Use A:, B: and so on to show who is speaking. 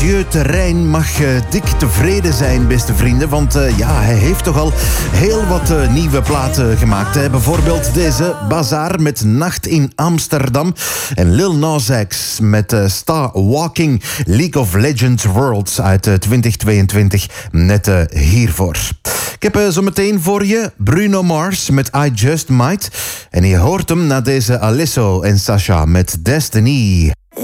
A: Mathieu Terrein mag dik tevreden zijn, beste vrienden. Want hij heeft toch al heel wat nieuwe platen gemaakt. Hè? Bijvoorbeeld deze Bazaar met Nacht in Amsterdam. En Lil Nas X met Star Walking League of Legends Worlds uit 2022. Net hiervoor. Ik heb zo meteen voor je Bruno Mars met I Just Might. En je hoort hem na deze Alesso en Sasha met Destiny.